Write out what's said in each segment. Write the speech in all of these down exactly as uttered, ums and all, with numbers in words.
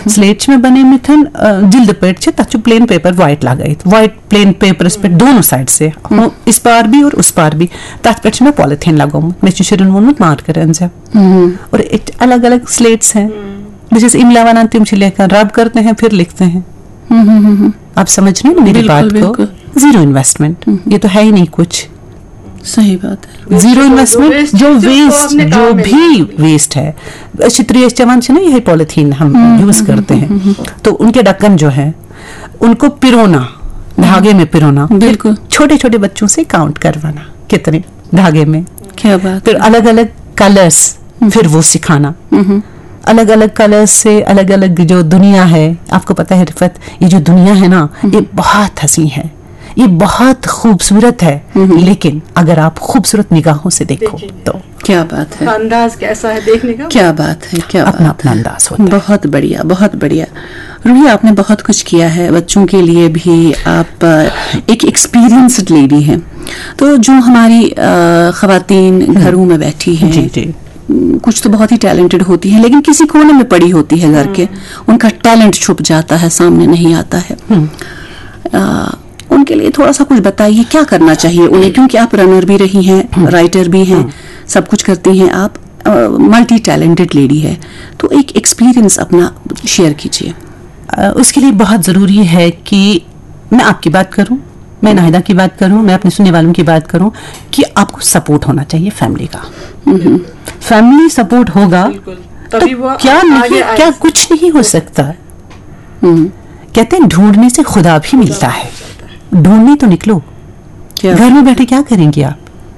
Slate में बने मिथन जिल्द पेट छे तथ plain paper white लगाइत white plane papers पे दोनों साइड से इस पार भी और उस पार भी तथ पे मैं पॉलिथीन लगाऊंगा मैं शुरू वोनमुत मार्कर अंजा और अलग अलग स्लेट्स हैं जिस इमला वनान तिम लेकर रब करते हैं फिर लिखते हैं. आप समझ रहे हैं मेरी बात को. जीरो इन्वेस्टमेंट, ये तो है ही नहीं कुछ. सही बात है. Zero investment. जो वेस्ट जो भी वेस्ट है क्षेत्रीय चवन से ना यही पॉलिथीन हम यूज करते हैं तो उनके ढक्कन जो है उनको पिरोना धागे में पिरोना बिल्कुल छोटे छोटे बच्चों से काउंट करवाना कितने धागे में. क्या बात. फिर अलग अलग कलर्स फिर वो सिखाना. अलग अलग कलर्स से अलग अलग जो दुनिया है. आपको पता है रिफत ये जो दुनिया है ना ये बहुत हंसी है ये बहुत खूबसूरत है लेकिन अगर आप खूबसूरत निगाहों से देखो तो क्या बात है. अंदाज कैसा है देखने का. क्या बात है. क्या अपना बात अपना अंदाज होता है. बहुत बढ़िया बहुत बढ़िया. रूही आपने बहुत कुछ किया है बच्चों के लिए भी. आप एक एक्सपीरियंस्ड लेडी हैं तो जो हमारी ख़वातीन घरों में बैठी हैं जी जी कुछ तो बहुत ही टैलेंटेड होती हैं लेकिन किसी कोने में पड़ी होती है घर के. उनका टैलेंट छुप जाता है सामने नहीं आता है. आ, उनके लिए थोड़ा सा कुछ बताइए क्या करना चाहिए उन्हें क्योंकि आप रनर भी रही हैं राइटर भी हैं सब कुछ करती हैं आप मल्टी टैलेंटेड लेडी है तो एक एक्सपीरियंस अपना शेयर कीजिए. उसके लिए बहुत ज़रूरी है कि मैं आपकी बात करूं मैं नाहिदा की बात करूं मैं अपने सुनने वालों की बात करूं कि आपको सपोर्ट होना चाहिए फैमिली का. फैमिली सपोर्ट होगा तो क्या नहीं क्या कुछ नहीं हो सकता. कहते हैं ढूंढने से खुदा भी मिलता है. ढूंढने तो निकलो. घर में बैठे क्या करेंगे आप.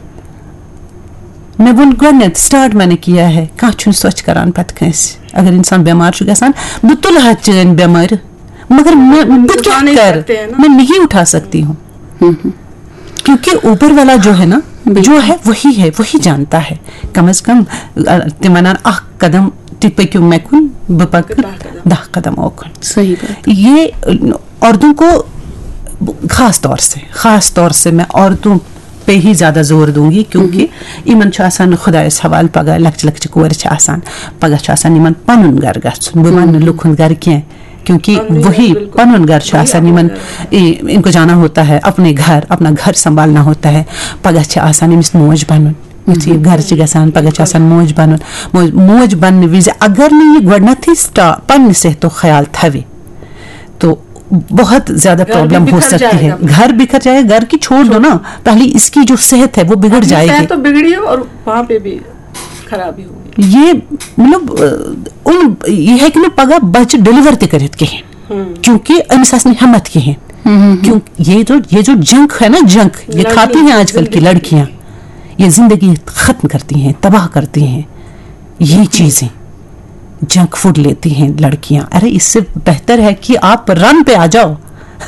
मैं वो गवर्नत स्टार्ट मैंने किया है कहाँ छुन स्वच्छ करान पत कैसे अगर इंसान बीमार छु गसान बुतुल हचन बीमार मगर मैं मैं क्या कर मैं नहीं उठा सकती हूँ क्योंकि ऊपर वाला जो है ना जो है वही है वही जानता है. कम से कम तिमनान आह कदम टिप क्यों मैं कुन बपक दह कदम ओकन. सही बात. ये औरतों को खास तौर से खास तौर से मैं औरतों पे ही ज्यादा जोर दूंगी क्योंकि इमन आसान खुदा सवाल पगह लक्च लक्च कोर आसान पगह आसान इमन पनुन घर गन बन लुखन घर क्या क्योंकि वही पनुन घर आसान इमन इनको जाना होता है अपने घर अपना घर संभालना होता है. पगह आसान इमिस मोज बनन घर गसान पगह आसान मोज बनन मोज मोज बन विज अगर नहीं ये गडनथी पन से तो ख्याल थवे तो बहुत ज्यादा प्रॉब्लम हो सकती है. घर बिखर जाए. घर की छोड़ दो ना पहले इसकी जो सेहत है वो बिगड़ जाएगी तो बिगड़ी है और वहाँ पे भी खराबी होगी. ये मतलब उन ये है कि ना पगा बच डिलीवर ते करत के हैं क्योंकि अनसास ने हिम्मत के हैं क्यों ये जो ये जो जंक है ना जंक ये खाती हैं आजकल की लड़कियां ये जिंदगी खत्म करती हैं तबाह करती हैं. ये चीजें जंक फूड लेती हैं लड़कियां. अरे इससे बेहतर है कि आप रन पे आ जाओ.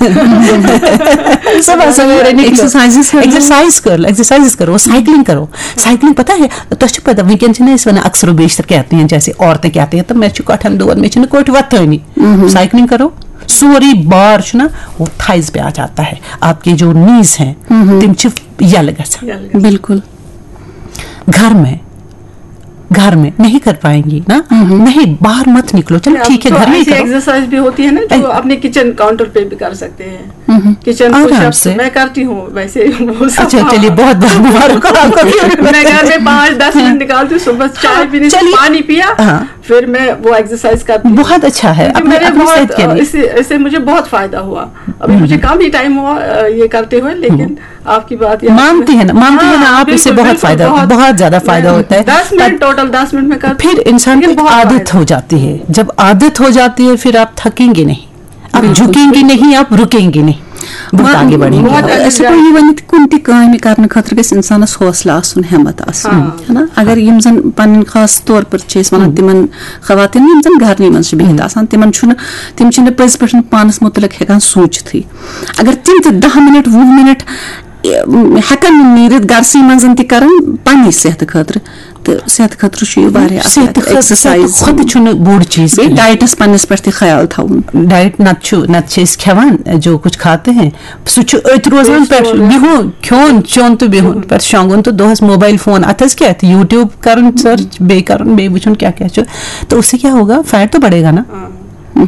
सब सवेरे एक्सरसाइज एक्सरसाइज करो एक्सरसाइज करो साइकिलिंग करो. साइकिलिंग पता है तो पता वीकेंड से इस वन अक्सर बेशतर कहती हैं जैसे औरतें कहती हैं तो मैं कठन दो में कोट वत नहीं साइकिलिंग करो सोरी बार ना वो थाइज पे आ जाता है. आपके जो नीज हैं तिम यल गसन. बिल्कुल. घर में घर में नहीं कर पाएंगी ना नहीं बाहर मत निकलो. चलो ठीक है घर में एक्सरसाइज भी होती है ना जो अपने किचन काउंटर पे भी कर सकते हैं. किचन पुशअप्स मैं करती हूँ वैसे. अच्छा चलिए बहुत बहुत मुबारक हो आपको. मैं घर में पाँच दस मिनट निकालती हूँ सुबह चाय पीने से पानी पिया फिर मैं वो एक्सरसाइज करती हूँ. बहुत अच्छा है. इससे मुझे बहुत फायदा हुआ. अभी मुझे कम ही टाइम हुआ ये करते हुए लेकिन आपकी बात मानती है ना मानती है ना आप. इससे बहुत फायदा बहुत ज्यादा फायदा होता है. दस मिनट टोटल दस मिनट में कर फिर इंसान की आदत हो जाती है. जब आदत हो जाती है फिर आप थकेंगे नहीं आप झुकेंगे नहीं आप रुकेंगे नहीं बहुत आगे बढ़ेंगे. कर खतर गस इंसानस हौसला आसन हिम्मत आसन है ना. अगर यम जन पन खास तौर पर वन तिमन खवातीन यम जन घर मज बिहित आसान तिमन तिम पज पे पानस मुतलक हेकान सूचित. अगर तिम त दह मिनट वह मिनट हेकन नीरित गरसी मज पन्नी सेहत खतर तो सेहत खतर एक्सरसाइज खुद बोड़ चीज डाइटस पन्नस पे ख्याल थवन. डाइट नत खेवान जो कुछ खाते हैं सह अत रोजान पे बिहुन खोन चोन तो बिहुन पे शोंगुन तो दोहस मोबाइल फोन अथस क्या यूट्यूब कर सर्च बे कर बे वुचन क्या क्या तो उससे क्या होगा फैट तो बढ़ेगा ना.